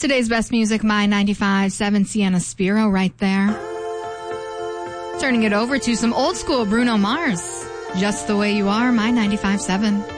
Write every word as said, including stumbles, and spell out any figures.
Today's best music, My ninety-five point seven, Sienna Spiro right there. Turning it over to some old school Bruno Mars. Just the Way You Are, My ninety-five point seven.